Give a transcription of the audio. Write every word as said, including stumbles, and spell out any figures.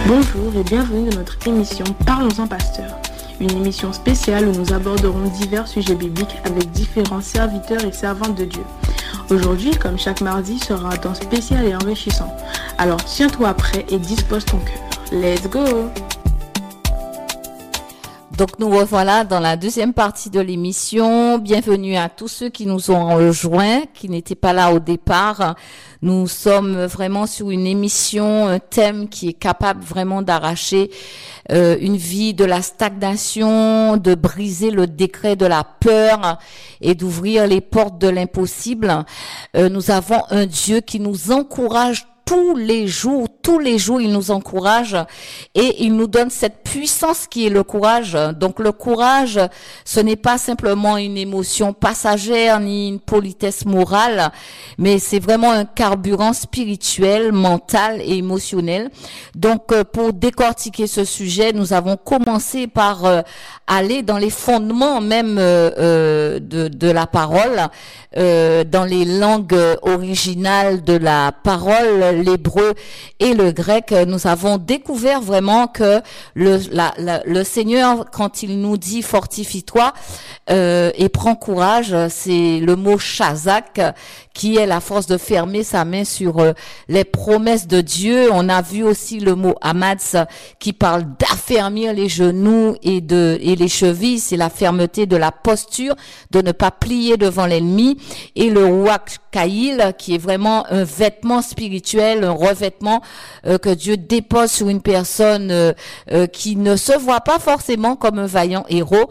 Bonjour et bienvenue dans notre émission Parlons-en Pasteur, une émission spéciale où nous aborderons divers sujets bibliques avec différents serviteurs et servantes de Dieu. Aujourd'hui, comme chaque mardi, sera un temps spécial et enrichissant. Alors tiens-toi prêt et dispose ton cœur. Let's go! Donc nous revoilà dans la deuxième partie de l'émission. Bienvenue à tous ceux qui nous ont rejoints, qui n'étaient pas là au départ. Nous sommes vraiment sur une émission, un thème qui est capable vraiment d'arracher euh, une vie de la stagnation, de briser le décret de la peur et d'ouvrir les portes de l'impossible. Euh, nous avons un Dieu qui nous encourage tous les jours, tous les jours, il nous encourage et il nous donne cette puissance qui est le courage. Donc le courage, ce n'est pas simplement une émotion passagère ni une politesse morale, mais c'est vraiment un carburant spirituel, mental et émotionnel. Donc pour décortiquer ce sujet, nous avons commencé par euh, aller dans les fondements même euh, euh, de, de la parole, euh, dans les langues originales de la parole, l'hébreu et le grec. Nous avons découvert vraiment que le, la, la, le Seigneur, quand il nous dit fortifie-toi euh, et prends courage, c'est le mot chazak qui est la force de fermer sa main sur euh, les promesses de Dieu. On a vu aussi le mot amatz qui parle d'affermir les genoux et de et les chevilles, c'est la fermeté de la posture, de ne pas plier devant l'ennemi. Et le ruach kaïl qui est vraiment un vêtement spirituel, un revêtement euh, que Dieu dépose sur une personne euh, euh, qui ne se voit pas forcément comme un vaillant héros,